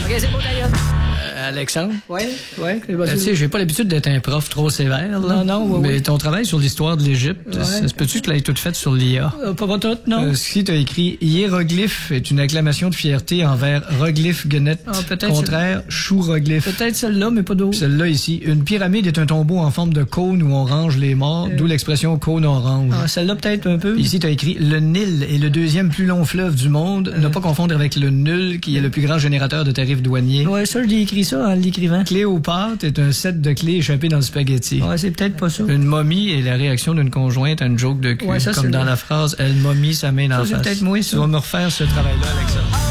OK, c'est beau, d'ailleurs. Alexandre? Oui. Tu sais, j'ai pas l'habitude d'être un prof trop sévère, là. Non, Mais ton travail sur l'histoire de l'Égypte, ça se peut-tu que tu l'aies toute faite sur l'IA? Pas tout, non. Si t'as écrit hiéroglyphe est une acclamation de fierté envers roglyphe guenette. Peut-être Contraire, chou-roglyphe. Peut-être celle-là, mais pas d'autre. Celle-là ici, une pyramide est un tombeau en forme de cône où on range les morts, d'où l'expression cône orange. Celle-là, peut-être un peu. Ici, t'as écrit le Nil est le deuxième plus long fleuve du monde. Ne pas confondre avec le nul, qui est le plus grand générateur de tarifs douaniers. Ouais, ça, j'ai écrit ça en l'écrivant. Cléopâtre est un set de clés échappées dans le spaghetti. Ouais, c'est peut-être pas ça. Une momie est la réaction d'une conjointe à une joke de cul. Ouais, ça, comme c'est dans vrai. la phrase « Elle momie sa main dans la Ça, c'est face ». peut-être moi, ça. Tu vas me refaire ce travail-là, Alexandre.